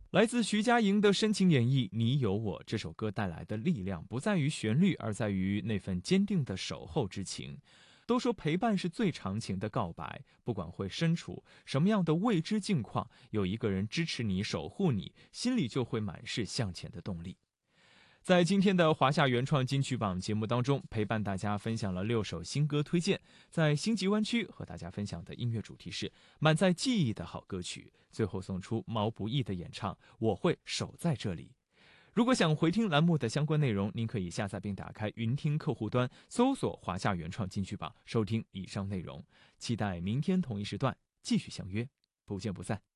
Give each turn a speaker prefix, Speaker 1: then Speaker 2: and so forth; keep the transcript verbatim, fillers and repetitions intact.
Speaker 1: 来自徐佳莹的深情演绎《你有我》这首歌带来的力量，不在于旋律，而在于那份坚定的守候之情。都说陪伴是最长情的告白，不管会身处什么样的未知境况，有一个人支持你、守护你，心里就会满是向前的动力。在今天的华夏原创金曲榜节目当中，陪伴大家分享了六首新歌推荐。在星级湾区和大家分享的音乐主题是满载记忆的好歌曲，最后送出毛不易的演唱《我会守在这里》。如果想回听栏目的相关内容，您可以下载并打开云听客户端，搜索华夏原创金曲榜，收听以上内容。期待明天同一时段继续相约，不见不散。